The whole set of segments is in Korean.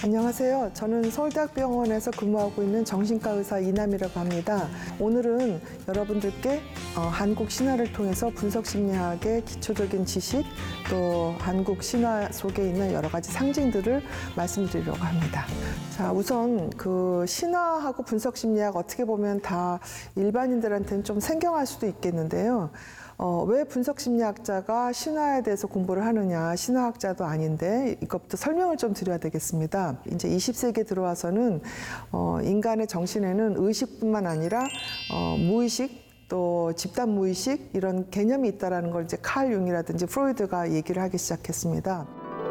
안녕하세요. 저는 서울대학병원에서 근무하고 있는 정신과 의사 이남이라고 합니다. 오늘은 여러분들께 한국 신화를 통해서 분석심리학의 기초적인 지식, 또 한국 신화 속에 있는 여러 가지 상징들을 말씀드리려고 합니다. 자, 우선 그 신화하고 분석심리학 어떻게 보면 다 일반인들한테는 좀 생경할 수도 있겠는데요. 왜 분석심리학자가 신화에 대해서 공부를 하느냐, 신화학자도 아닌데 이것부터 설명을 좀 드려야 되겠습니다. 이제 20세기에 들어와서는 인간의 정신에는 의식뿐만 아니라 무의식, 또 집단 무의식 이런 개념이 있다는 걸 이제 칼 융이라든지 프로이드가 얘기를 하기 시작했습니다.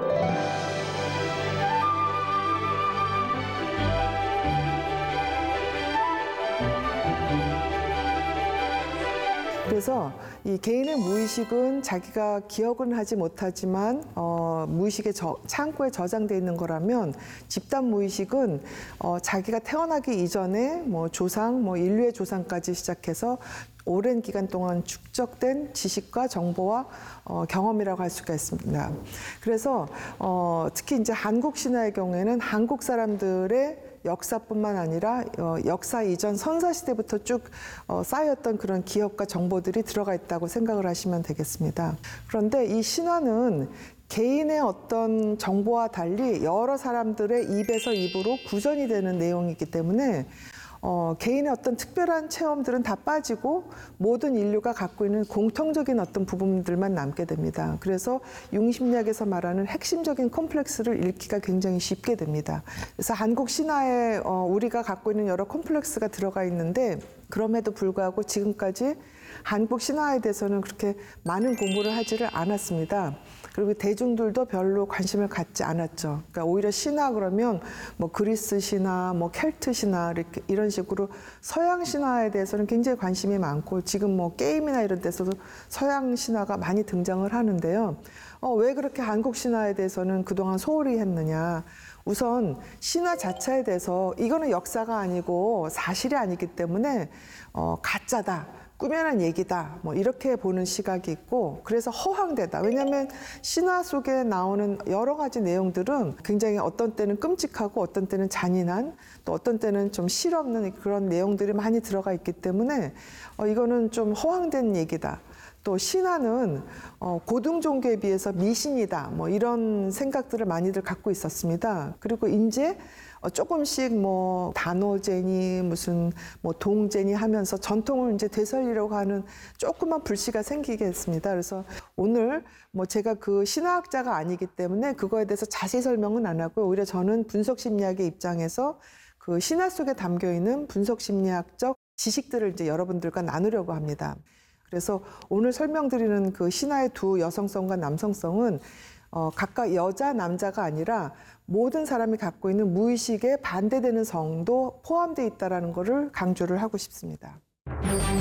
그래서 이 개인의 무의식은 자기가 기억은 하지 못하지만 무의식의 창고에 저장되어 있는 거라면, 집단 무의식은 자기가 태어나기 이전에 뭐 조상, 뭐 인류의 조상까지 시작해서 오랜 기간 동안 축적된 지식과 정보와 경험이라고 할 수가 있습니다. 그래서 특히 이제 한국 신화의 경우에는 한국 사람들의 역사뿐만 아니라 역사 이전 선사시대부터 쭉 쌓였던 그런 기억과 정보들이 들어가 있다고 생각을 하시면 되겠습니다. 그런데 이 신화는 개인의 어떤 정보와 달리 여러 사람들의 입에서 입으로 구전이 되는 내용이기 때문에 개인의 어떤 특별한 체험들은 다 빠지고 모든 인류가 갖고 있는 공통적인 어떤 부분들만 남게 됩니다. 그래서 융심리학에서 말하는 핵심적인 컴플렉스를 읽기가 굉장히 쉽게 됩니다. 그래서 한국 신화에 우리가 갖고 있는 여러 컴플렉스가 들어가 있는데, 그럼에도 불구하고 지금까지 한국 신화에 대해서는 그렇게 많은 공부를 하지를 않았습니다. 그리고 대중들도 별로 관심을 갖지 않았죠. 그러니까 오히려 신화 그러면 뭐 그리스 신화, 뭐 켈트 신화 이런 식으로 서양 신화에 대해서는 굉장히 관심이 많고, 지금 뭐 게임이나 이런 데서도 서양 신화가 많이 등장을 하는데요. 왜 그렇게 한국 신화에 대해서는 그동안 소홀히 했느냐? 우선 신화 자체에 대해서 이거는 역사가 아니고 사실이 아니기 때문에 가짜다, 꾸며낸 얘기다, 뭐 이렇게 보는 시각이 있고, 그래서 허황되다. 왜냐하면 신화 속에 나오는 여러 가지 내용들은 굉장히 어떤 때는 끔찍하고 어떤 때는 잔인한, 또 어떤 때는 좀 실없는 그런 내용들이 많이 들어가 있기 때문에 이거는 좀 허황된 얘기다. 또 신화는 고등 종교에 비해서 미신이다, 뭐 이런 생각들을 많이들 갖고 있었습니다. 그리고 이제 조금씩 뭐 단오제니 무슨 뭐 동제니 하면서 전통을 이제 되살리려고 하는 조그만 불씨가 생기게 했습니다. 그래서 오늘 뭐 제가 그 신화학자가 아니기 때문에 그거에 대해서 자세히 설명은 안 하고요. 오히려 저는 분석심리학의 입장에서 그 신화 속에 담겨 있는 분석심리학적 지식들을 이제 여러분들과 나누려고 합니다. 그래서 오늘 설명드리는 그 신화의 두 여성성과 남성성은 각각 여자, 남자가 아니라 모든 사람이 갖고 있는 무의식에 반대되는 성도 포함되어 있다는 것을 강조를 하고 싶습니다.